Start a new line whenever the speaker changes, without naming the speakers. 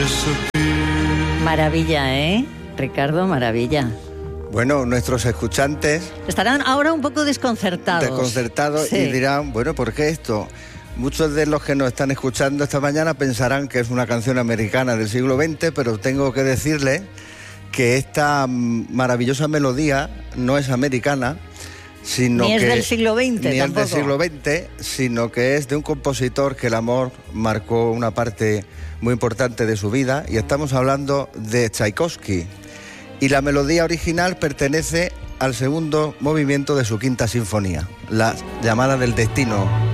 Maravilla, ¿eh? Ricardo, maravilla.
Bueno, nuestros escuchantes
estarán ahora un poco desconcertados.
Sí. Y dirán, bueno, ¿por qué esto? Muchos de los que nos están escuchando esta mañana pensarán que es una canción americana del siglo XX, pero tengo que decirles que esta maravillosa melodía no es americana, sino
ni es
que
del siglo XX,
ni
tampoco.
es del siglo XX, sino que es de un compositor que el amor marcó una parte muy importante de su vida, y estamos hablando de Tchaikovsky. Y la melodía original pertenece al segundo movimiento de su quinta sinfonía, la llamada del destino.